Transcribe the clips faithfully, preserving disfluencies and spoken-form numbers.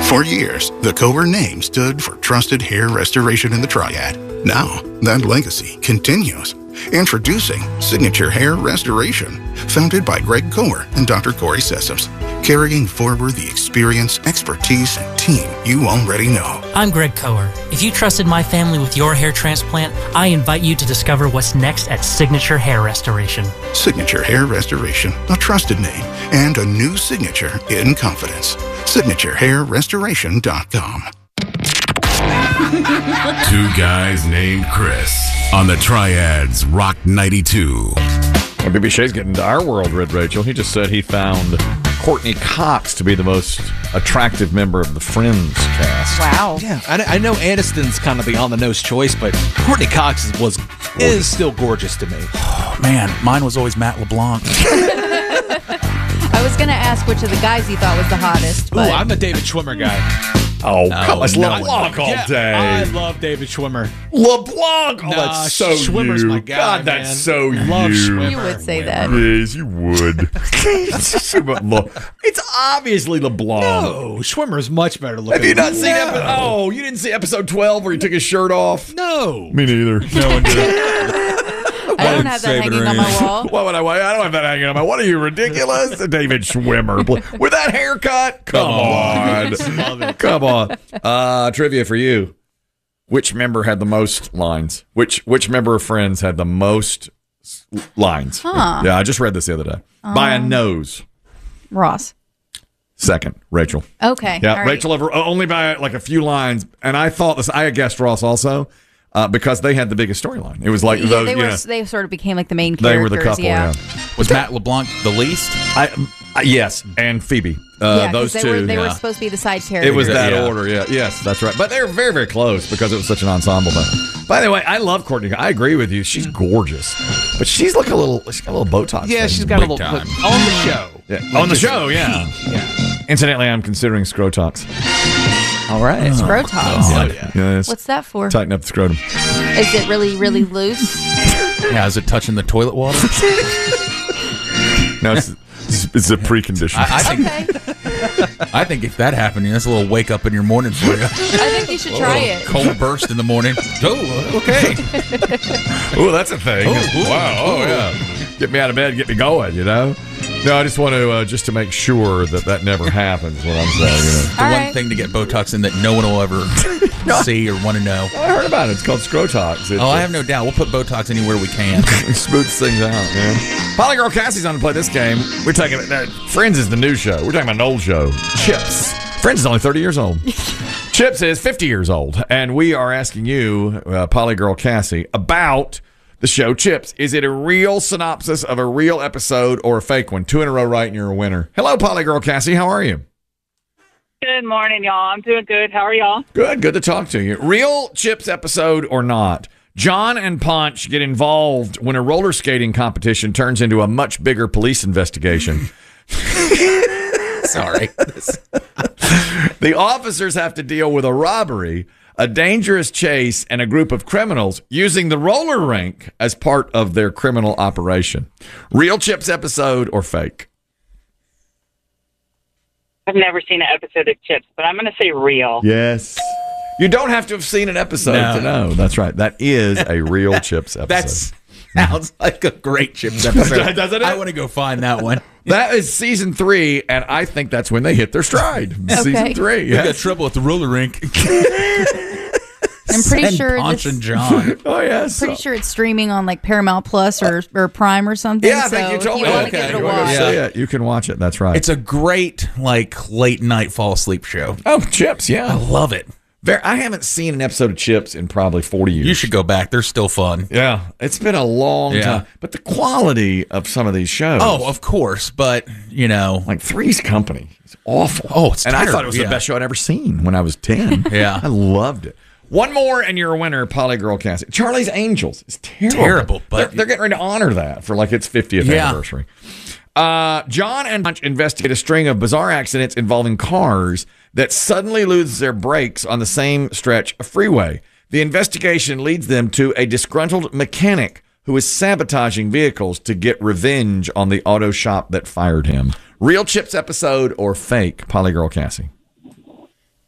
For years, the Kohler name stood for trusted hair restoration in the Triad. Now, that legacy continues. Introducing Signature Hair Restoration, founded by Greg Kohler and Doctor Corey Sessoms, carrying forward the experience, expertise, and team you already know. I'm Greg Kohler. If you trusted my family with your hair transplant, I invite you to discover what's next at Signature Hair Restoration. Signature Hair Restoration, a trusted name and a new signature in confidence. Signature Hair Restoration dot com. Two guys named Chris on the Triads Rock ninety-two. Well, B B Shay's getting into our world, Red Rachel. He just said he found Courtney Cox to be the most attractive member of the Friends cast. Wow. Yeah, I, I know Aniston's kind of the on-the-nose choice, but Courtney Cox was is still gorgeous to me. Oh, man, mine was always Matt LeBlanc. I was going to ask which of the guys he thought was the hottest. Ooh, But I'm a David Schwimmer guy. Oh, No, come on. It's no LeBlanc all Yeah, day. I love David Schwimmer. LeBlanc. Oh, Nah, that's so Schwimmer's you. my guy, God, that's man. so Love you. Schwimmer. you would say that. Yes, you would. It's obviously LeBlanc. No, Schwimmer's much better looking. Have you not seen no. episode? Oh, you didn't see episode twelve where he took his shirt off? No. Me neither. No one did. I don't have that Save it hanging or on my anything. wall. Why would I? I don't have that hanging on my. What are you, ridiculous? David Schwimmer with that haircut? Come on, Love it. come on. Uh, trivia for you: which member had the most lines? Which which member of Friends had the most s- lines? Huh. Yeah, I just read this the other day. By a nose. Ross. Second, Rachel. Okay. Yeah, all right. Rachel over only by like a few lines, and I thought this. I guessed Ross also uh, because they had the biggest storyline. It was like Yeah, those. they you were. know, They sort of became like the main they characters. were the couple. Yeah. Yeah. Was Matt LeBlanc the least? I, I yes, and Phoebe. Uh, Yeah, 'cause those they two. were they were yeah. supposed to be the side characters. It was that Yeah. order. Yeah. Yes, that's right. But they were very, very close because it was such an ensemble thing. By the way, I love Courtney. I agree with you. She's gorgeous, but she's like a little. She's got a little Botox. Yeah, thing. she's got a Big little time. on the show. Yeah. On the show. Yeah. Yeah. Incidentally, I'm considering Scrotox. All right. Scrotox. Oh, yeah. Yes. What's that for? Tighten up the scrotum. Is it really really loose? Yeah, is it touching the toilet water? No, it's, it's a precondition. I, I think Okay. I think if that happened, that's a little wake up in your morning for you. I think you should try it. Cold burst in the morning. Oh, okay. Oh, that's a thing. Ooh, ooh, wow. Oh, ooh. yeah. Get me out of bed, get me going, you know? No, I just want to, uh, just to make sure that that never happens, what I'm saying. You know? The All one right. thing to get Botox in that no one will ever see or want to know. I heard about it. It's called Scrotox. It, Oh, I have no doubt. We'll put Botox anywhere we can. It smooths things out, man. Polygirl Cassie's on to play this game. We're talking about, Friends is the new show. We're talking about an old show. Chips. Friends is only thirty years old. Chips is fifty years old. And we are asking you, uh, Polygirl Cassie, about the show Chips. Is it a real synopsis of a real episode or a fake one? Two in a row right and you're a winner. Hello, Polygirl Cassie. How are you? Good morning, y'all. I'm doing good. How are y'all? Good. Good to talk to you. Real Chips episode or not? John and Punch get involved when a roller skating competition turns into a much bigger police investigation. Sorry. The officers have to deal with a robbery, a dangerous chase, and a group of criminals using the roller rink as part of their criminal operation. Real Chips episode or fake? I've never seen an episode of Chips, but I'm going to say real. Yes. You don't have to have seen an episode No. to know. That's right. That is a Real Chips episode. That sounds like a great Chips episode. Doesn't it? I want to go find that one. That is season three, and I think that's when they hit their stride. Season three. We got Yes. trouble at the roller rink. I'm pretty Send sure Punch this- and John. Oh, yes. Pretty sure it's streaming on like Paramount Plus or or Prime or something. Yeah, I so think you told if me. you want Okay. to give it a You wanna watch. go see it, you can watch it. That's right. It's a great, like, late night fall asleep show. oh, Chips, yeah. I love it. Very, I haven't seen an episode of Chips in probably forty years. You should go back. They're still fun. Yeah, it's been a long Yeah. time. But the quality of some of these shows. Oh, of course. But, you know. like Three's Company. It's awful. Oh, it's And I thought terrible, it was yeah. the best show I'd ever seen when I was ten. Yeah. I loved it. One more and you're a winner, Polygirl Cassie. Charlie's Angels is terrible. Terrible, but- they're, they're getting ready to honor that for like its fiftieth Yeah. anniversary. Uh, John and Punch investigate a string of bizarre accidents involving cars that suddenly lose their brakes on the same stretch of freeway. The investigation leads them to a disgruntled mechanic who is sabotaging vehicles to get revenge on the auto shop that fired him. Real Chips episode or fake, Polygirl Cassie?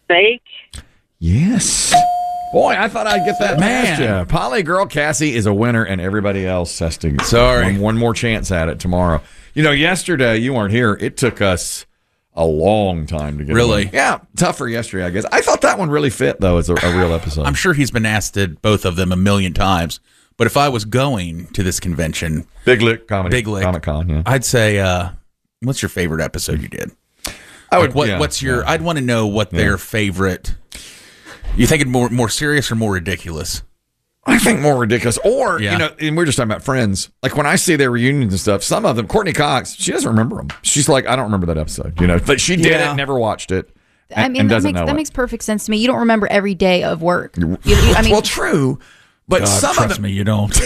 steak. Yes. Boy, I thought I'd get that Man. past you. Poly Girl Cassie is a winner, and everybody else has to Sorry. one, one more chance at it tomorrow. You know, yesterday you weren't here. It took us a long time to get Really? it. Yeah, tougher yesterday, I guess. I thought that one really fit, though, as a, a real episode. I'm sure he's been asked it, both of them, a million times. But if I was going to this convention, Big Lick Comedy Big Lick. Comic Con, yeah. I'd say, uh, what's your favorite episode you did? I would. Like, what, yeah, what's your? yeah. I'd want to know what their favorite. You think it more more serious or more ridiculous? I think more ridiculous. Or, Yeah. you know, and we're just talking about Friends. Like when I see their reunions and stuff, some of them, Courtney Cox, she doesn't remember them. She's like, I don't remember that episode. You know, but she did Yeah. it, never watched it. And, I mean, and that doesn't makes know that it. makes perfect sense to me. You don't remember every day of work. You, you, I mean, well, true. But God, some trust of them, me, you don't.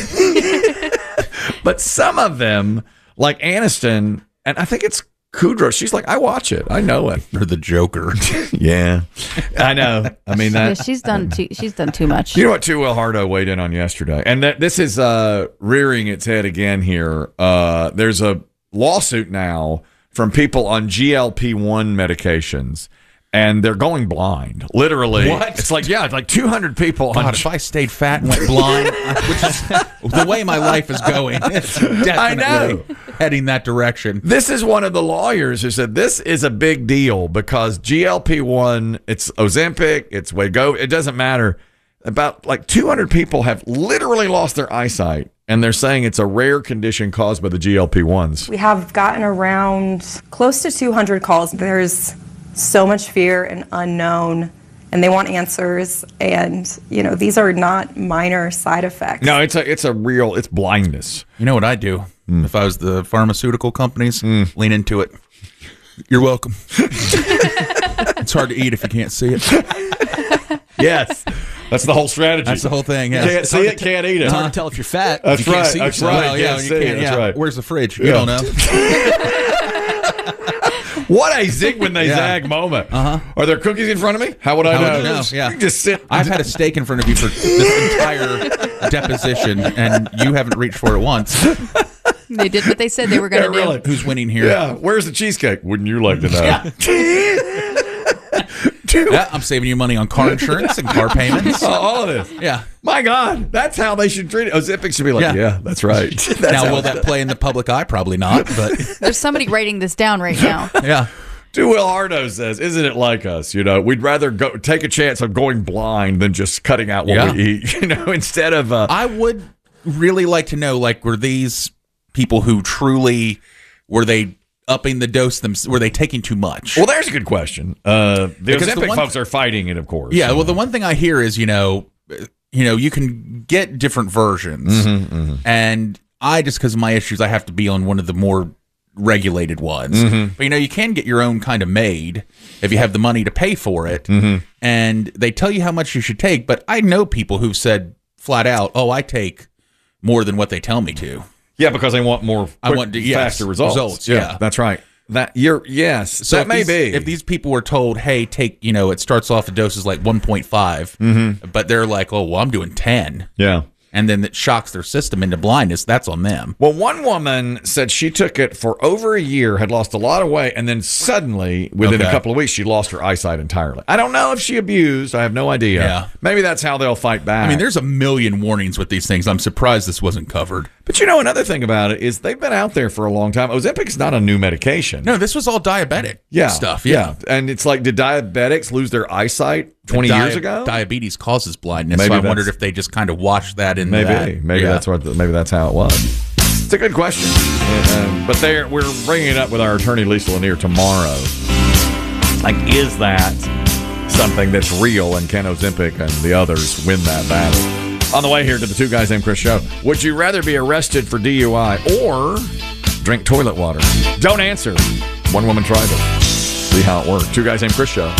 but some of them, like Aniston, and I think it's Kudrow. She's like, I watch it. I know it. Or the Joker. Yeah, I know. I mean yeah, that. she's done too. She's done too much. You know what? Too Will Hardo weighed in on yesterday, and that this is uh, rearing its head again here. Uh, there's a lawsuit now from people on G L P one medications, and they're going blind. Literally, What? It's like yeah, it's like two hundred people on. God, if I stayed fat and went blind, which is the way my life is going, it's definitely I know. heading that direction. This is one of the lawyers who said this is a big deal because G L P one, it's Ozempic, it's Wegovy, it doesn't matter. About like two hundred people have literally lost their eyesight, and they're saying it's a rare condition caused by the G L P ones. We have gotten around close to two hundred calls. There's so much fear and unknown, and they want answers. And, you know, these are not minor side effects. No, it's a it's a real it's blindness. You know what I'd do if I was the pharmaceutical companies? Lean into it. You're welcome. It's hard to eat if you can't see it. Yes, that's the whole strategy. That's the whole thing. Yeah. Can't see it, can't eat it. It's hard to tell if you're fat. That's if you can't right, see that's yourself. right. Well, yeah, Can't you see, can't. that's Yeah. right. Where's the fridge? You Yeah. don't know. What a zig when they Yeah. zag moment. Uh-huh. Are there cookies in front of me? How would I How know? would you know? Yeah. You just sit. I've had a steak in front of you for this entire deposition, and you haven't reached for it once. They did what they said they were going to Yeah, do. really. Who's winning here? Yeah, where's the cheesecake? Wouldn't you like to know? Yeah, I'm saving you money on car insurance and car payments. Oh, all of this. Yeah. My God, that's how they should treat it. Ozempic should be like, yeah, Yeah. that's right. That's Now, how will it's that play in the public eye? Probably not, but There's somebody writing this down right now. yeah. Do Will Hardo says, isn't it like us? You know, we'd rather go take a chance of going blind than just cutting out what Yeah. we eat, you know, instead of. Uh, I would really like to know, like, were these people who truly, were they upping the dose them? Were they taking too much? well, there's a good question. Uh, the Because the Ozempic one- folks are fighting it, of course. Yeah, well, the one thing I hear is, you know, you know, you can get different versions, and I just because of my issues, I have to be on one of the more regulated ones. But you know, you can get your own kind of made if you have the money to pay for it, and they tell you how much you should take. But I know people who've said flat out, "Oh, I take more than what they tell me to." Yeah, because they want more I quick, want to- yes, faster results. results, yeah. That's right. That you're yes. So that if may these, be. if these people were told, "Hey, take," you know, it starts off the doses like one point five, but they're like, "Oh, well, I'm doing ten." yeah. And then it shocks their system into blindness. That's on them. Well, one woman said she took it for over a year, had lost a lot of weight, and then suddenly, within a Okay. couple of weeks, she lost her eyesight entirely. I don't know if she abused. I have no idea. Yeah. Maybe that's how they'll fight back. I mean, there's a million warnings with these things. I'm surprised this wasn't covered. But you know, another thing about it is they've been out there for a long time. Ozempic's not a new medication. No, this was all diabetic yeah. stuff. Yeah. And it's like, did diabetics lose their eyesight twenty Di- years ago? Diabetes causes blindness. Maybe so I that's- wondered if they just kind of washed that in Maybe, that. maybe Yeah. that's what. Maybe that's how it was. It's a good question, uh, but there we're bringing it up with our attorney Lisa Lanier tomorrow. Like, is that something that's real, and can Ozempic and the others win that battle? On the way here to the Two Guys Named Chris show, would you rather be arrested for D U I or drink toilet water? Don't answer. One woman tried it. See how it worked. Two Guys Named Chris show.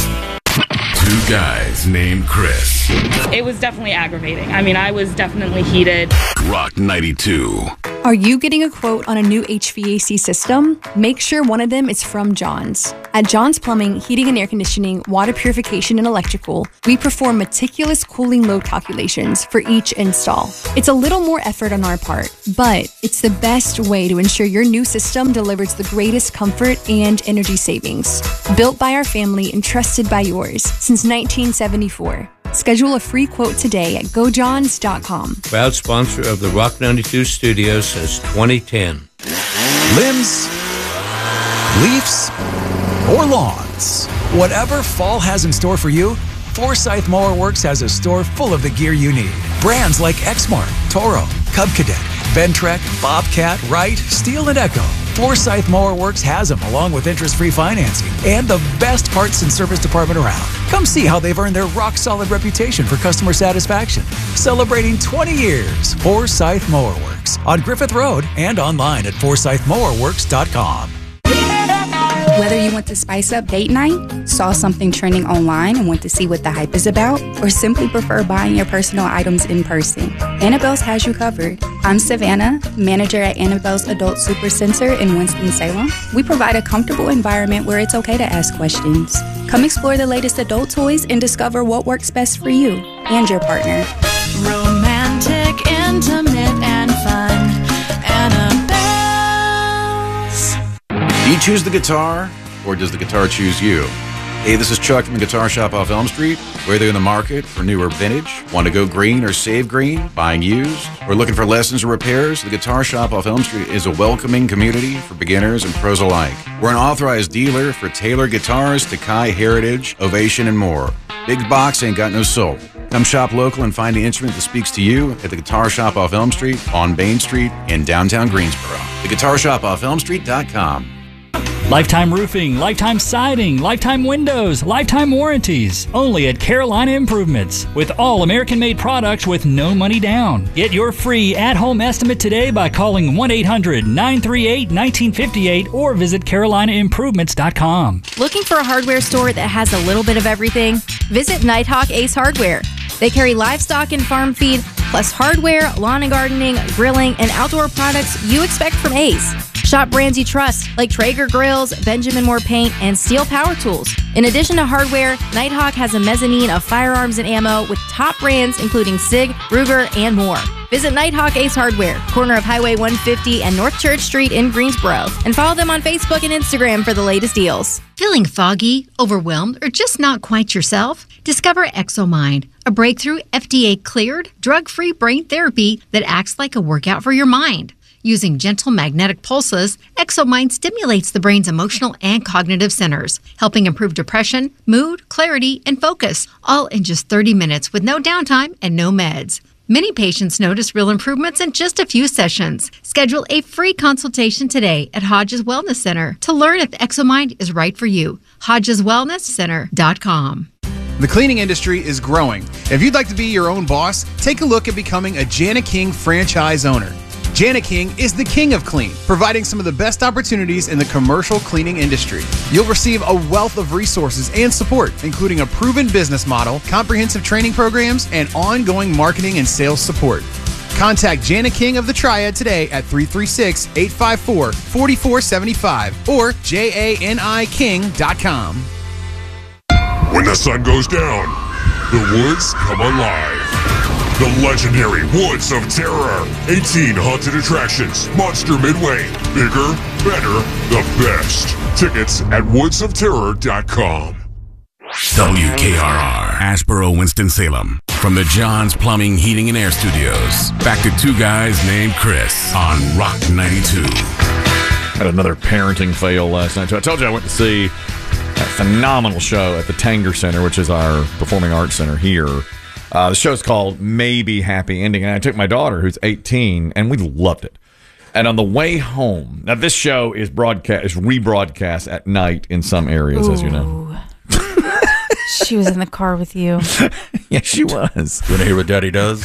Two Guys Named Chris. It was definitely aggravating. I mean, I was definitely heated. Rock ninety-two. Are you getting a quote on a new H V A C system? Make sure one of them is from Johns. At Johns Plumbing, Heating and Air Conditioning, Water Purification, and Electrical, we perform meticulous cooling load calculations for each install. It's a little more effort on our part, but it's the best way to ensure your new system delivers the greatest comfort and energy savings. Built by our family and trusted by yours since nineteen seventy-four. Schedule a free quote today at go johns dot com. Proud sponsor of the Rock ninety-two studios since twenty ten. Limbs, leaves, or lawns. Whatever fall has in store for you, Forsyth Mower Works has a store full of the gear you need. Brands like Exmark, Toro, Cub Cadet, Ventrek, Bobcat, Wright, Steel, and Echo. Forsyth Mower Works has them, along with interest-free financing and the best parts and service department around. Come see how they've earned their rock-solid reputation for customer satisfaction. Celebrating twenty years, Forsyth Mower Works on Griffith Road and online at forsyth mower works dot com. Whether you want to spice up date night, saw something trending online and want to see what the hype is about, or simply prefer buying your personal items in person, Annabelle's has you covered. I'm Savannah, manager at Annabelle's Adult Super Center in Winston-Salem. We provide a comfortable environment where it's okay to ask questions. Come explore the latest adult toys and discover what works best for you and your partner. Romantic, intimate, and fun. Annabelle's. Do you choose the guitar, or does the guitar choose you? Hey, this is Chuck from the Guitar Shop off Elm Street. Whether you're in the market for new or vintage, want to go green or save green, buying used, or looking for lessons or repairs, the Guitar Shop off Elm Street is a welcoming community for beginners and pros alike. We're an authorized dealer for Taylor guitars, Takai, Heritage, Ovation, and more. Big box ain't got no soul. Come shop local and find the instrument that speaks to you at the Guitar Shop off Elm Street, on Main Street, in downtown Greensboro. The Guitar Shop off elm street dot com. Lifetime roofing, lifetime siding, lifetime windows, lifetime warranties. Only at Carolina Improvements. With all American-made products with no money down. Get your free at-home estimate today by calling one eight hundred nine three eight one nine five eight or visit carolina improvements dot com. Looking for a hardware store that has a little bit of everything? Visit Nighthawk Ace Hardware. They carry livestock and farm feed, plus hardware, lawn and gardening, grilling, and outdoor products you expect from Ace. Shop brands you trust, like Traeger grills, Benjamin Moore paint, and Steel power tools. In addition to hardware, Nighthawk has a mezzanine of firearms and ammo with top brands including SIG, Ruger, and more. Visit Nighthawk Ace Hardware, corner of Highway one fifty and North Church Street in Greensboro, and follow them on Facebook and Instagram for the latest deals. Feeling foggy, overwhelmed, or just not quite yourself? Discover ExoMind, a breakthrough F D A-cleared, drug-free brain therapy that acts like a workout for your mind. Using gentle magnetic pulses, ExoMind stimulates the brain's emotional and cognitive centers, helping improve depression, mood, clarity, and focus, all in just thirty minutes with no downtime and no meds. Many patients notice real improvements in just a few sessions. Schedule a free consultation today at Hodges Wellness Center to learn if ExoMind is right for you. hodges wellness center dot com. The cleaning industry is growing. If you'd like to be your own boss, take a look at becoming a Jana King franchise owner. Jana King is the king of clean, providing some of the best opportunities in the commercial cleaning industry. You'll receive a wealth of resources and support, including a proven business model, comprehensive training programs, and ongoing marketing and sales support. Contact Jana King of the Triad today at three three six, eight five four, four four seven five or jani king dot com. When the sun goes down, the woods come alive. The legendary Woods of Terror. eighteen haunted attractions. Monster Midway. Bigger, better, the best. Tickets at woods of terror dot com. W K R R, Asheboro, Winston-Salem. From the John's Plumbing, Heating, and Air Studios. Back to two guys named Chris on Rock ninety-two. Had another parenting fail last night. So I told you I went to see a phenomenal show at the Tanger Center, which is our performing arts center here. Uh, the show's called Maybe Happy Ending, and I took my daughter, who's eighteen, and we loved it. And on the way home, now this show is broadcast, is rebroadcast at night in some areas, Ooh. As you know. She was in the car with you. Yeah, she was. You want to hear what Daddy does?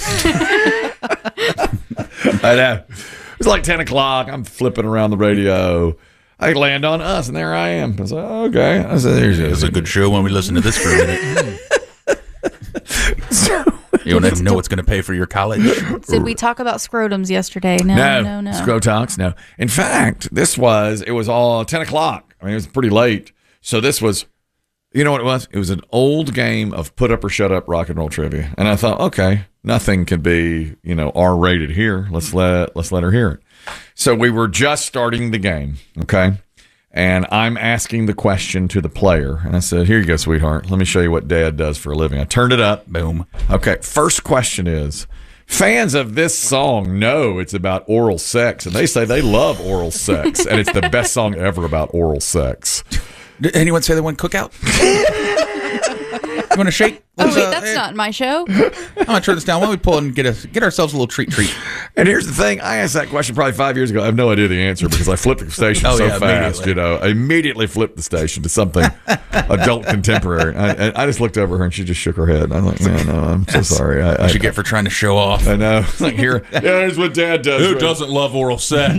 I know. It was like ten o'clock. I'm flipping around the radio. I land on Us, and there I am. I said, okay. I said, there's It's a good show when we listen to this for a minute. So You want to know what's going to pay for your college? Did we talk about scrotums yesterday? No, No, no, no. Scrotox, no. In fact, this was, it was all ten o'clock. I mean, it was pretty late. So this was, you know what it was? It was an old game of put up or shut up rock and roll trivia. And I thought, okay, nothing can be, you know, R-rated here. Let's let, let's let her hear it. So we were just starting the game, okay? And I'm asking the question to the player. And I said, here you go, sweetheart. Let me show you what Dad does for a living. I turned it up. Boom. Okay, first question is, fans of this song know it's about oral sex, and they say they love oral sex, and it's the best song ever about oral sex. Did anyone say they want cookout? You want to shake? Oh, Let's, wait, uh, that's hey, not my show. I'm going to turn this down. Why don't we pull and get, a, get ourselves a little treat treat? And here's the thing. I asked that question probably five years ago. I have no idea the answer because I flipped the station Oh, so yeah, fast, immediately. you know. I immediately flipped the station to something adult contemporary. I, and I just looked over her and she just shook her head. I'm like, man, no, I'm so sorry. I, What I you get for trying to show off? I know. Like, here, yeah, here's what Dad does. Who right? doesn't love oral sex?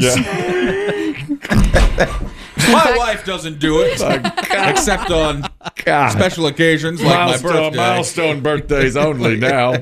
Yeah. My wife doesn't do it, except on God. special occasions like milestone, my birthday. milestone birthdays only now.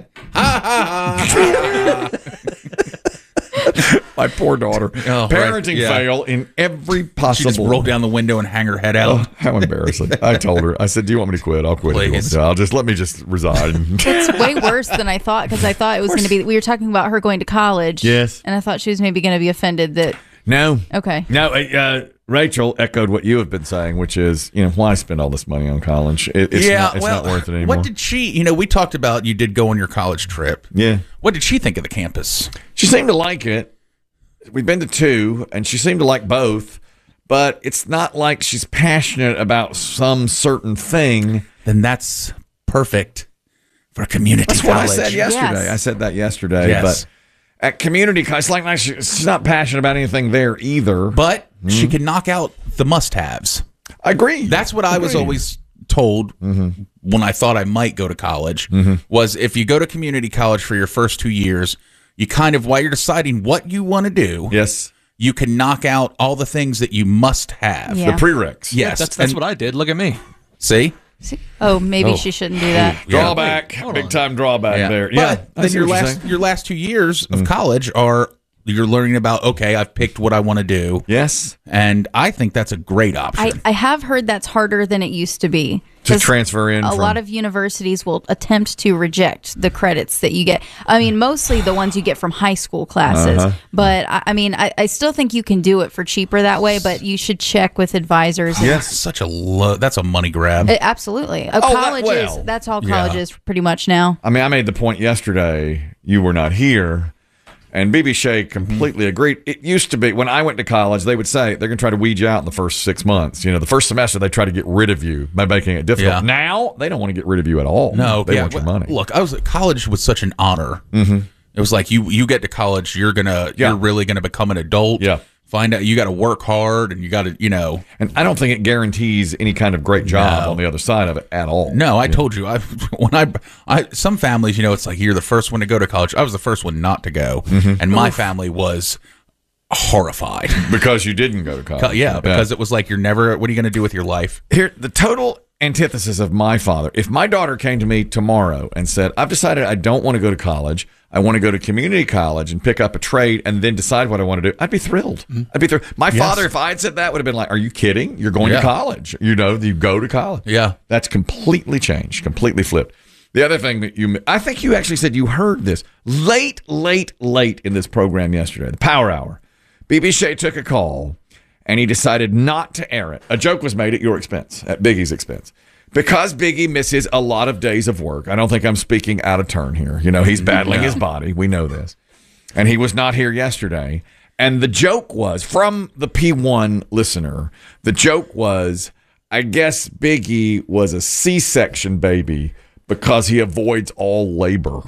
My poor daughter. Oh, Parenting right, yeah. fail in every She possible. just rolled down the window and hang her head out. Oh, how embarrassing! I told her. I said, "Do you want me to quit? I'll quit. If you want me Please. to. I'll just let me just resign." It's way worse than I thought because I thought it was going to be. We were talking about her going to college. Yes. And I thought she was maybe going to be offended that. No. Okay. No. Uh, Rachel echoed what you have been saying, which is, you know, why spend all this money on college? It, it's yeah, not, it's well, not worth it anymore. what did she? You know, we talked about you did go on your college trip. Yeah. What did she think of the campus? She seemed to like it. We've been to two, and she seemed to like both, but it's not like she's passionate about some certain thing. Then that's perfect for a community That's college. what I said yesterday. Yes. I said that yesterday, Yes. but at community college, it's like, like she- she's not passionate about anything there either. But she can knock out the must-haves. I agree. That's what I was Agreed. always told Mm-hmm. when I thought I might go to college. Was if you go to community college for your first two years, you kind of, while you're deciding what you want to do, Yes. you can knock out all the things that you must have. Yeah. The prereqs. Yes, That's that's and- what I did. Look at me. See. Oh, maybe Oh. she shouldn't do that. Yeah. Drawback. Wait, hold Big on. time drawback Yeah. there. But Yeah. I then see your what you're last saying. your last two years of college are you're learning about, okay, I've picked what I want to do. Yes. And I think that's a great option. I, I have heard that's harder than it used to be. To 'Cause transfer in A from- lot of universities will attempt to reject the credits that you get. I mean, mostly the ones you get from high school classes. Uh-huh. But I, I mean, I, I still think you can do it for cheaper that way, but you should check with advisors. and- Yes. Such a low, that's a money grab. Uh, absolutely. A Oh, that- college well, is, that's all yeah. college is pretty much now. I mean, I made the point yesterday. You were not here. And B B Shea completely agreed. It used to be when I went to college, they would say they're going to try to weed you out in the first six months. You know, the first semester they try to get rid of you by making it difficult. Yeah. Now they don't want to get rid of you at all. No, they yeah, want your well, money. Look, I was college was such an honor. Mm-hmm. It was like you you get to college, you're gonna Yeah. you're really gonna become an adult. Yeah. Find out you got to work hard and you got to you know. And I don't think it guarantees any kind of great job No. on the other side of it at all. No, I told you. I when I, I some families, you know, it's like you're the first one to go to college. I was the first one not to go, Mm-hmm. and my family was horrified. Because you didn't go to college. Yeah, because it was like you're never. What are you going to do with your life? Here, the total antithesis of my father. If my daughter came to me tomorrow and said, I've decided I don't want to go to college. I want to go to community college and pick up a trade and then decide what I want to do, I'd be thrilled. I'd be thrilled. My Yes. father, if I had said that, would have been like, are you kidding? You're going Yeah. to college. You know, you go to college. Yeah. That's completely changed, completely flipped. The other thing that you, I think you actually said you heard this late, late, late in this program yesterday, the Power Hour. B B Shea took a call and he decided not to air it. A joke was made at your expense, at Biggie's expense. Because Biggie misses a lot of days of work. I don't think I'm speaking out of turn here. You know, he's battling No. his body. We know this. And he was not here yesterday. And the joke was, from the P one listener, the joke was, I guess Biggie was a C-section baby because he avoids all labor.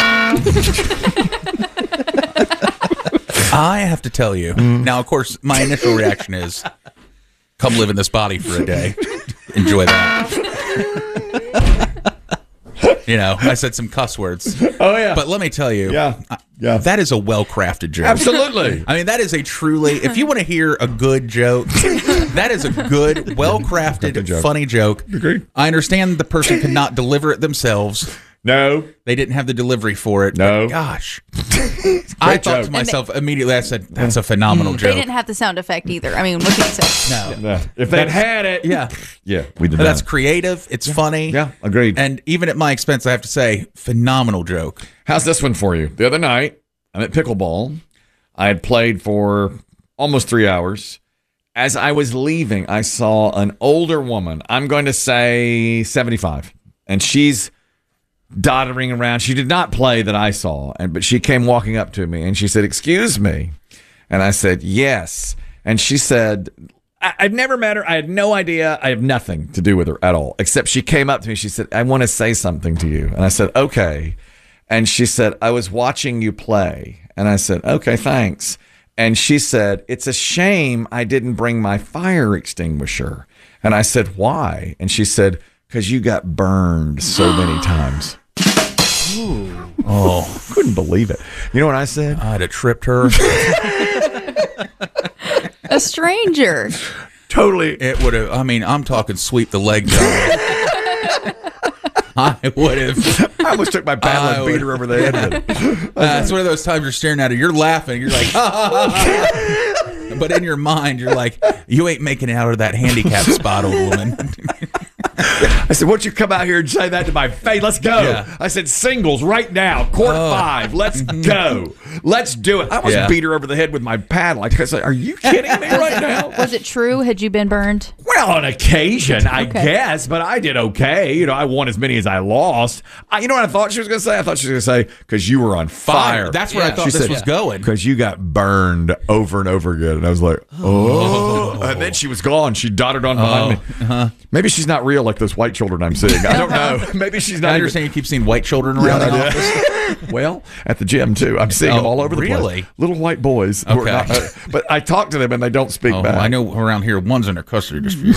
I have to tell you. Now, of course, my initial reaction is, come live in this body for a day. Enjoy that. You know, I said some cuss words. Oh, yeah. But let me tell you, Yeah. Yeah. that is a well-crafted joke. Absolutely. I mean, that is a truly, if you want to hear a good joke, that is a good, well-crafted, Good joke. funny joke. Agreed. I understand the person cannot deliver it themselves, No. They didn't have the delivery for it. No. But gosh. I thought joke. to myself immediately, I said, that's a phenomenal They joke. didn't have the sound effect either. I mean, what can you say? No. No. If they'd had it. Yeah. Yeah, we did But that's not. creative. It's funny. Yeah, agreed. And even at my expense, I have to say, phenomenal joke. How's this one for you? The other night, I'm at pickleball. I had played for almost three hours. As I was leaving, I saw an older woman. I'm going to say seventy-five. And she's doddering around. She did not play that I saw, and but she came walking up to me and she said, "Excuse me." And I said, "Yes." And she said, I- I've never met her. I had no idea. I have nothing to do with her at all, except she came up to me. She said, "I want to say something to you." And I said, "Okay." And she said, "I was watching you play." And I said, "Okay, thanks." And she said, "It's a shame I didn't bring my fire extinguisher." And I said, "Why?" And she said, "Because you got burned so many times." Ooh. Oh, couldn't believe it. You know what I said? I'd have tripped her. A stranger. Totally. It would have, I mean, I'm talking sweep the leg down. I would have. I almost took my paddle and beat her over the head with it. Uh, it's one of those times you're staring at her, you're laughing, you're like, ha, ha, ha. But in your mind, you're like, you ain't making it out of that handicap spot, old woman. I said, "Won't you come out here and say that to my face? Let's go." Yeah. I said, "Singles right now, court Oh. five. Let's go. Let's do it." I almost Yeah. beat her over the head with my paddle. I said, "Are you kidding me right now?" Was it true? Had you been burned? Well, on occasion, I Okay. guess, but I did okay. You know, I won as many as I lost. I, you know what I thought she was going to say? I thought she was going to say, "Because you were on fire." Fire. That's where I thought this was going. Because you got burned over and over again. And I was like, oh. And then she was gone. She dotted on behind me. Uh-huh. Maybe she's not real like those white children I'm seeing. I don't know. Maybe she's not. I even- understand you keep seeing white children around Yeah, the I office. do. Well, at the gym too. I'm seeing Oh, them all over the really? place. Little white boys. who are Okay. not- uh, but I talk to them and they don't speak Oh, back. I know around here, one's under custody dispute.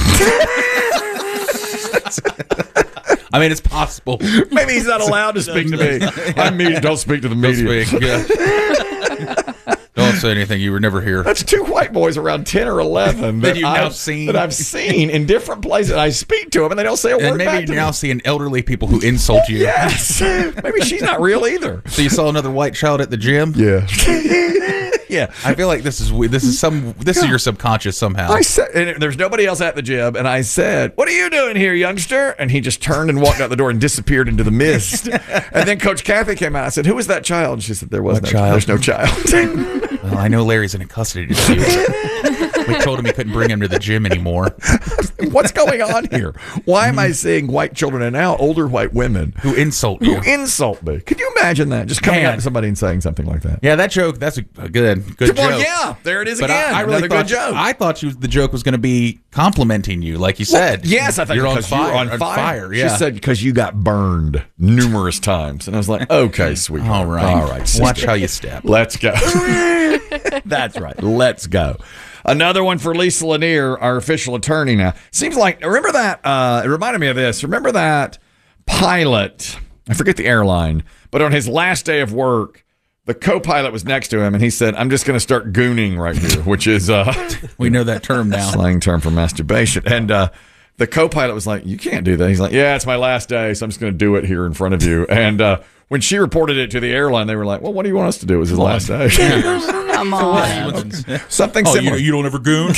I mean, it's possible. Maybe he's not allowed to speak to me. I'm media. Don't speak to the Don't media. speak, yeah. Don't say anything. You were never here. That's two white boys around ten or eleven That that, you've now I've seen. that I've seen in different places. I speak to them and they don't say a word And back maybe to you're now me. seeing elderly people who insult you. Yes. Maybe she's not real either. So you saw another white child at the gym? Yeah. Yeah. I feel like this is we- this is some this is your subconscious somehow. I said, and there's nobody else at the gym, and I said, "What are you doing here, youngster?" And he just turned and walked out the door and disappeared into the mist. And then Coach Kathy came out. I said, "Who was that child?" And she said, "There was What no child? There's no child." Well, I know Larry's in a custody dispute. We told him he couldn't bring him to the gym anymore. What's going on here? Why am I seeing white children and now older white women Who insult you. who insult me? Could you imagine that? Just coming Man. up to somebody and saying something like that. Yeah, that joke, that's a, a good good Well, joke. yeah, there it is But again. I, I really Another thought good joke. I thought she was, the joke was going to be complimenting you, like you said. Well, yes, I thought you're on because fire. you were on fire. Yeah. She said because you got burned numerous times, and I was like, "Okay, sweetheart, All right. all right, sister. Watch how you step. Let's go." That's right. Let's go. Another one for Lisa Lanier, our official attorney now. Seems like, remember that, uh, it reminded me of this. Remember that pilot, I forget the airline, but on his last day of work, the co-pilot was next to him, and he said, "I'm just going to start gooning right here," which is uh, We know that term now. slang term for masturbation. And uh, the co-pilot was like, "You can't do that." He's like, "Yeah, it's my last day, so I'm just going to do it here in front of you." And uh, when she reported it to the airline, they were like, "Well, what do you want us to do? It was his last day." Come on. Something Oh, similar. you, you don't ever goon?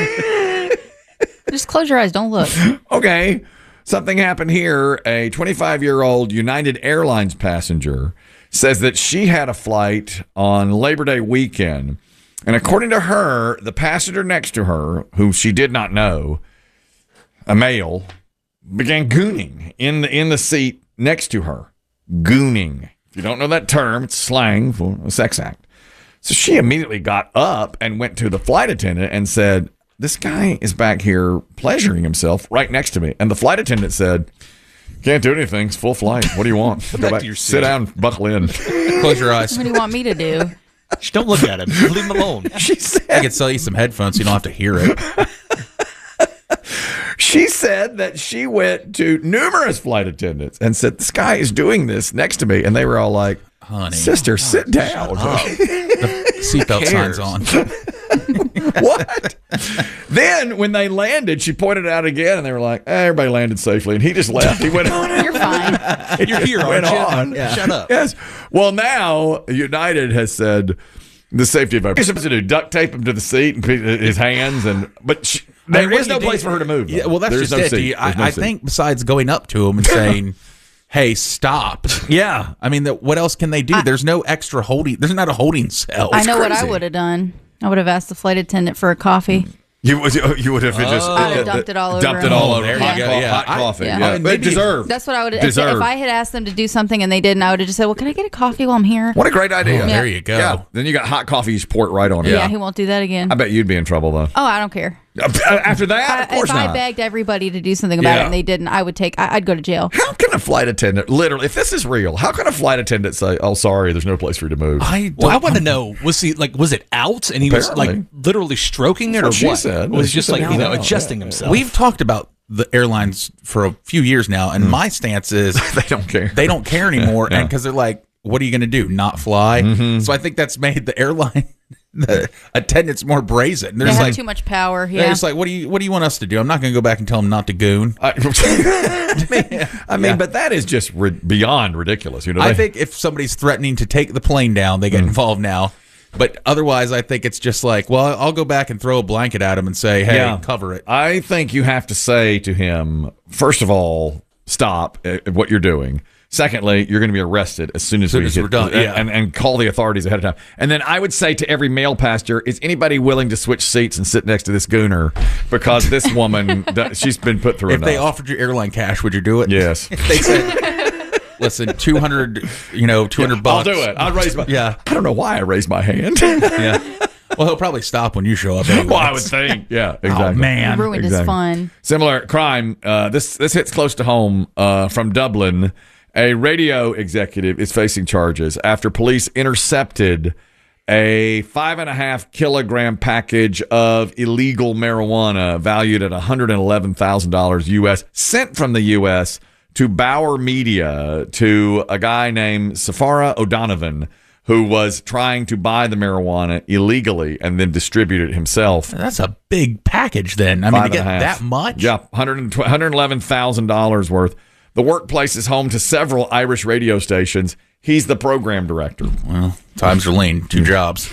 Just close your eyes. Don't look. Okay. Something happened here. A twenty-five-year-old United Airlines passenger says that she had a flight on Labor Day weekend. And according to her, the passenger next to her, who she did not know, a male, began gooning in the in the seat next to her. Gooning. If you don't know that term, it's slang for a sex act. So she immediately got up and went to the flight attendant and said, "This guy is back here pleasuring himself right next to me." And the flight attendant said, "Can't do anything. It's full flight. What do you want? Go back back, to your sit seat." down, buckle in." Close your eyes. What do you want me to do? Just don't look at him. Leave him alone. She said, I could sell you some headphones so you don't have to hear it. She said that she went to numerous flight attendants and said, "This guy is doing this next to me." And they were all like, Honey. "Sister, sit down." The seatbelt signs on. What? Then when they landed, she pointed it out again, and they were like, eh, everybody landed safely. And he just left. He went on. You're fine. You're here, went aren't you? on. Yeah. Shut up. Yes. Well, now United has said the safety of you're supposed to do duct tape him to the seat and put his hands, and but she, there I mean, is no what do you place do? for her to move. Yeah, well, that's There's just no it. Do seat. you- There's no I, I seat. think besides going up to him and saying, "Hey, stop." Yeah. I mean, the, what else can they do? there's no extra holding. There's not a holding cell. I It's know what I crazy. would have done. I would have asked the flight attendant for a coffee. You would you would have just I'd have dumped it all over dumped him. it all Oh, over. there hot, you go, co- yeah. hot I- coffee. yeah. Yeah, I mean, but maybe- deserved. That's what I would have. If, Deserved. if I had asked them to do something and they didn't, I would have just said, "Well, can I get a coffee while I'm here?" What a great idea! Yeah. There you go. Yeah. Then you got hot coffee. You just pour it right on it. Yeah, he won't do that again. I bet you'd be in trouble though. Oh, I don't care. After that, I, of course if not. I begged everybody to do something about Yeah. it and they didn't, I would take. I, I'd go to jail. How can a flight attendant, literally, if this is real, how can a flight attendant say, "Oh, sorry, there's no place for you to move"? I well, I want to know was he like was it out and he was Apparently. like literally stroking it That's or what what? she said. Or was She just said like he you know was out. adjusting Yeah. himself? We've talked about the airlines for a few years now, and my stance is they don't care. They don't care anymore, Yeah. and because they're like, "What are you going to do? Not fly?" Mm-hmm. So I think that's made the airline, the attendants, more brazen. They're They just have like, too much power. they're Yeah. just like, "What do you What do you want us to do?" I'm not going to go back and tell them not to goon. I, I mean, but that is just ri- beyond ridiculous. You know, I they- think if somebody's threatening to take the plane down, they get Mm. involved now. But otherwise, I think it's just like, well, I'll go back and throw a blanket at him and say, "Hey, Yeah. cover it." I think you have to say to him, first of all, stop at what you're doing. Secondly, you're going to be arrested as soon as, Soon we as hit, we're done, and, yeah. and, and call the authorities ahead of time. And then I would say to every male passenger, is anybody willing to switch seats and sit next to this gooner? Because this woman, does- she's been put through If enough. they offered you airline cash, would you do it? Yes. If they said, "Listen, two hundred, you know, two hundred I'll bucks." do it. I'll raise my. Yeah. I don't know why I raised my hand. Yeah. Well, he'll probably stop when you show up. Anyway. Well, I would think. Yeah, exactly. Oh, man. It ruined his Exactly. fun. Similar crime. Uh, this this hits close to home. Uh, from Dublin, a radio executive is facing charges after police intercepted a five and a half kilogram package of illegal marijuana valued at one hundred and eleven thousand dollars U S sent from the U S to Bauer Media to a guy named Safara O'Donovan, who was trying to buy the marijuana illegally and then distribute it himself. That's a big package then. I mean, Five to and get a half. that much? Yeah, one hundred eleven thousand dollars worth. The workplace is home to several Irish radio stations. He's the program director. Well, times are lean. Two jobs.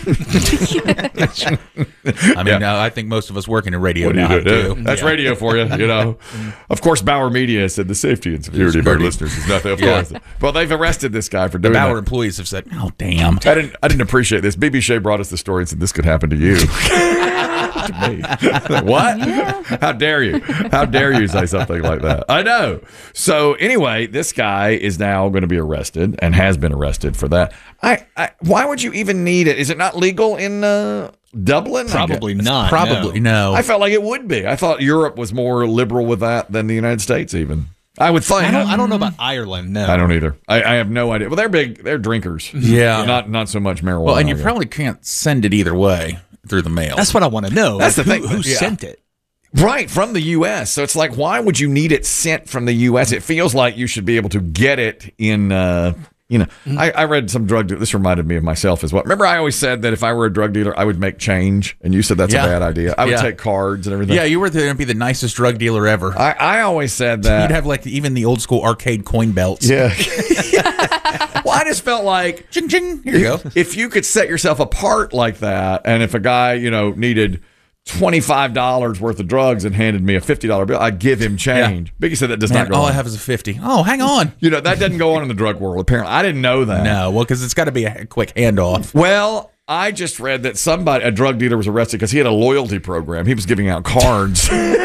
I mean, uh, I think most of us working in radio What do now you do? do. That's Yeah. radio for you, you know. Of course, Bauer Media said the safety and security of our Security. listeners is nothing. Of Yeah. course. Well, they've arrested this guy for The doing Bauer that. employees have said, "Oh, damn." I didn't. I didn't appreciate this. B B Shea brought us the story and said this could happen to you. To me. What? How dare you? How dare you say something like that? I know. So anyway, this guy is now going to be arrested and has been arrested for that. I. I why would you even need it? Is it not legal in uh, Dublin? Probably I guess. not. Probably no. no. I felt like it would be. I thought Europe was more liberal with that than the United States. Even I would think. I don't. I don't know about Ireland. No. I don't either. I, I have no idea. Well, they're big. They're drinkers. Yeah. Not not so much marijuana. Well, and you I guess. probably can't send it either way through the mail. That's what I want to know. That's Like, the who, thing. Who Yeah. sent it? Right, from the U S. So it's like, why would you need it sent from the U S? It feels like you should be able to get it in, uh, you know, I, I read some drug dealer. This reminded me of myself as well. Remember, I always said that if I were a drug dealer, I would make change. And you said that's Yeah. a bad idea. I would Yeah. take cards and everything. Yeah, you were going to be the nicest drug dealer ever. I, I always said that. You'd have like even the old school arcade coin belts. Yeah. Well, I just felt like, ching, ching, here you go. If you could set yourself apart like that, and if a guy, you know, needed twenty-five dollars worth of drugs and handed me a fifty dollar bill, I'd give him change. Biggie said that does Man, not go all on. I have is a fifty. Oh, hang on. You know, that doesn't go on in the drug world, apparently. I didn't know that. No, well, because it's got to be a quick handoff. Well, I just read that somebody, a drug dealer, was arrested because he had a loyalty program. He was giving out cards.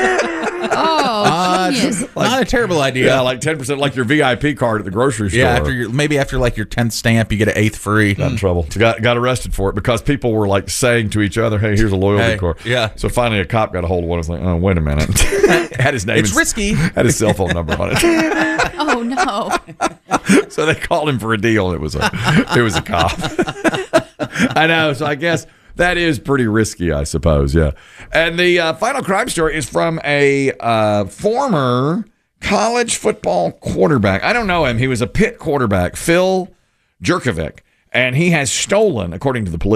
Oh, Uh, genius. not a terrible idea. Yeah, like ten percent, like your V I P card at the grocery store. Yeah, after your maybe after like your tenth stamp, you get an eighth free. Got in trouble. Got got arrested for it because people were like saying to each other, "Hey, here's a loyalty Hey, card." yeah. So finally, a cop got a hold of one. I was like, "Oh, wait a minute." Had his name. It's and- risky. Had his cell phone number on it. Oh no. So they called him for a deal. And it was a it was a cop. I know. So I guess that is pretty risky, I suppose. Yeah. And the uh, final crime story is from a uh, former college football quarterback. I don't know him. He was a Pitt quarterback, Phil Jurkovic, and he has stolen, according to the police,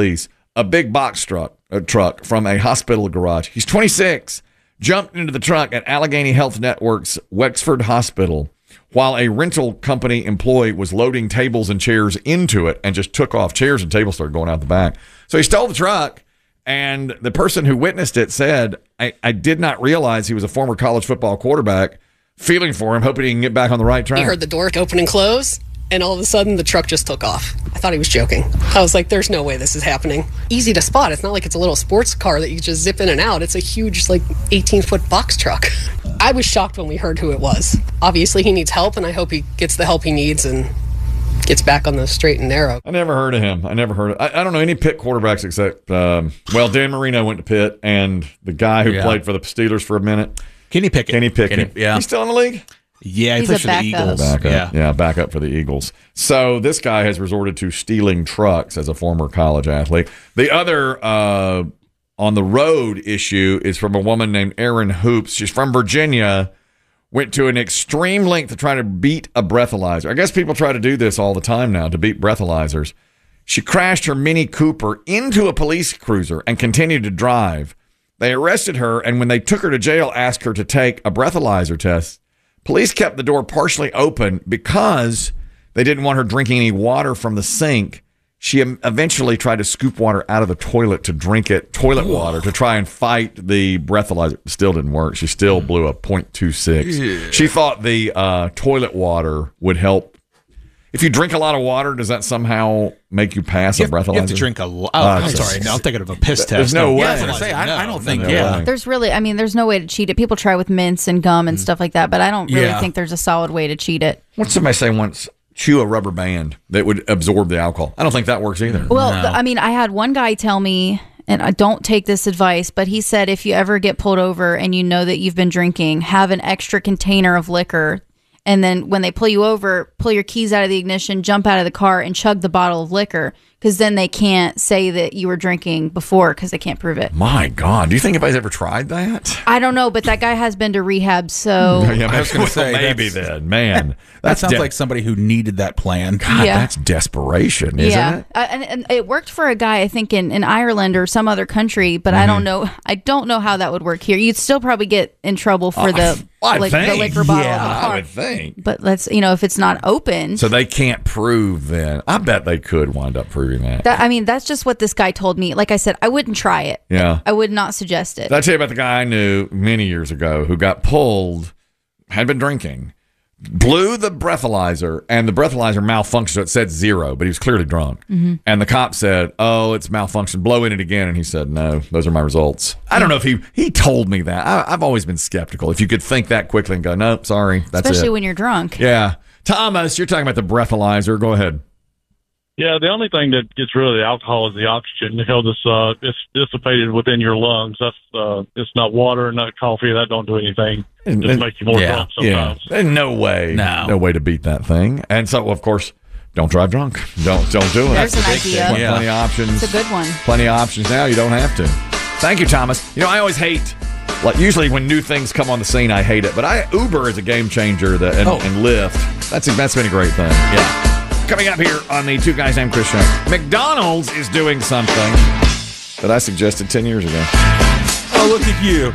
a big box truck, a truck from a hospital garage. He's twenty-six, jumped into the truck at Allegheny Health Network's Wexford Hospital while a rental company employee was loading tables and chairs into it and just took off. Chairs and tables started going out the back. So he stole the truck, and the person who witnessed it said, I, I did not realize he was a former college football quarterback. Feeling for him, hoping he can get back on the right track. He heard the door open and close, and all of a sudden the truck just took off. I thought he was joking. I was like, there's no way this is happening. Easy to spot. It's not like it's a little sports car that you just zip in and out. It's a huge, like, eighteen-foot box truck. I was shocked when we heard who it was. Obviously, he needs help, and I hope he gets the help he needs and gets back on the straight and narrow. I never heard of him. I never heard of I, I don't know any Pitt quarterbacks except, um, well, Dan Marino went to Pitt, and the guy who Yeah. played for the Steelers for a minute. Kenny Pickett. Kenny Pickett. Kenny- yeah. He's still in the league? Yeah, he He's plays a for the backup. Eagles. Backup. Yeah. Yeah, backup for the Eagles. So this guy has resorted to stealing trucks as a former college athlete. The other uh, on the road issue is from a woman named Erin Hoops. She's from Virginia, went to an extreme length to try to beat a breathalyzer. I guess people try to do this all the time now, to beat breathalyzers. She crashed her Mini Cooper into a police cruiser and continued to drive. They arrested her, and when they took her to jail, asked her to take a breathalyzer test. Police kept the door partially open because they didn't want her drinking any water from the sink. She em- eventually tried to scoop water out of the toilet to drink it, toilet water, to try and fight the breathalyzer. Still didn't work. She still blew a point two six. Yeah. She thought the uh, toilet water would help. If you drink a lot of water, does that somehow make you pass You a have, breathalyzer? you have to drink a lot. Oh, Uh, I'm sorry. No, I'm thinking of a piss test. There's no way. Yeah, I was gonna say, I, I don't think, No yeah. way. There's really, I mean, there's no way to cheat it. People try with mints and gum and stuff like that, but I don't really Yeah. think there's a solid way to cheat it. What'd somebody say once? Chew a rubber band that would absorb the alcohol. I don't think that works either. Well, th- I mean, I had one guy tell me, and I don't take this advice, but he said if you ever get pulled over and you know that you've been drinking, have an extra container of liquor. And then when they pull you over, pull your keys out of the ignition, jump out of the car, and chug the bottle of liquor. Because then they can't say that you were drinking before because they can't prove it. My God. Do you think anybody's ever tried that? I don't know, but that guy has been to rehab, so. Yeah, I was going to say, maybe that's- then. Man. That That's sounds de- like somebody who needed that plan. God, Yeah. that's desperation, isn't yeah. it? Uh, and, and it worked for a guy, I think, in, in Ireland or some other country, but I Mm-hmm. don't know. I don't know how that would work here. You'd still probably get in trouble for the, I like, the think. liquor bottle Yeah, in the I car. would think. But let's, you know, if it's not open. So they can't prove then. I bet they could wind up proving that. That, I mean, that's just what this guy told me. Like I said, I wouldn't try it. Yeah. I would not suggest it. Did I tell you about the guy I knew many years ago who got pulled, had been drinking, blew the breathalyzer, and the breathalyzer malfunctioned, so it said zero, but he was clearly drunk. Mhm. And the cop said, oh, it's malfunctioned. Blow in it again. And he said, no, those are my results. I don't know if he, he told me that. I, I've always been skeptical. If you could think that quickly and go, nope, sorry, that's Especially it. when you're drunk. Yeah. Thomas, you're talking about the breathalyzer. Go ahead. Yeah, the only thing that gets rid of the alcohol is the oxygen because it's uh it's dissipated within your lungs. That's uh it's not water, not coffee. That don't do anything. And- Just and- make you more yeah, drunk sometimes. Yeah. There's no way. No. No way to beat that thing. And so, of course, don't drive drunk. Don't don't do it. There's an idea. Plenty, plenty of options. It's a good one. Plenty of options now. You don't have to. Thank you, Thomas. You know, I always hate. Like usually when new things come on the scene, I hate it. But I Uber is a game changer. That and, Oh. and Lyft. That's that's been a great thing. Yeah. Coming up here on the Two Guys Named Chris show, McDonald's is doing something that I suggested ten years ago. Oh, look at you.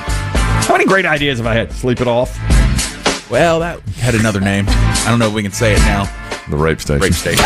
How many great ideas have I had? Sleep it off. Well, that had another name. I don't know if we can say it now. The rape station. Rape station.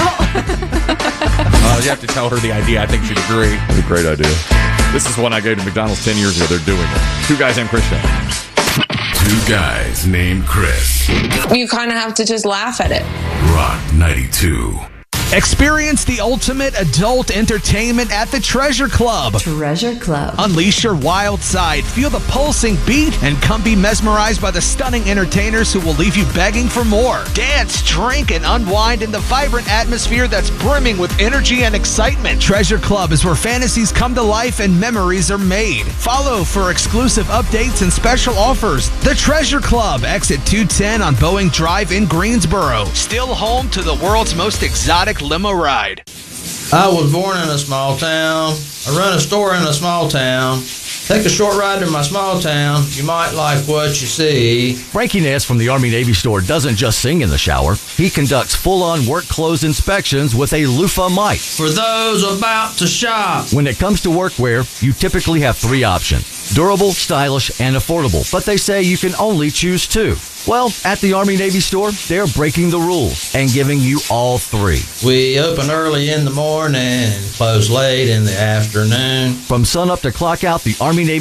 Uh, you have to tell her the idea. I think she'd agree. That's a great idea. This is one I gave to McDonald's ten years ago. They're doing it. Two Guys Named Chris show. Two Guys Named Chris. You kind of have to just laugh at it. Rock ninety-two. Experience the ultimate adult entertainment at the Treasure Club. Treasure Club. Unleash your wild side, feel the pulsing beat, and come be mesmerized by the stunning entertainers who will leave you begging for more. Dance, drink, and unwind in the vibrant atmosphere that's brimming with energy and excitement. Treasure Club is where fantasies come to life and memories are made. Follow for exclusive updates and special offers. The Treasure Club, exit two ten on Boeing Drive in Greensboro. Still home to the world's most exotic limo ride. I was born in a small town. I run a store in a small town. Take a short ride to my small town. You might like what you see. Frankie Ness from the Army Navy store doesn't just sing in the shower. He conducts full-on work clothes inspections with a loofah mic. For those about to shop. When it comes to workwear, you typically have three options: durable, stylish, and affordable. But they say you can only choose two. Well, at the Army Navy store, they're breaking the rules and giving you all three. We open early in the morning and close late in the afternoon. From sun up to clock out, the Army Navy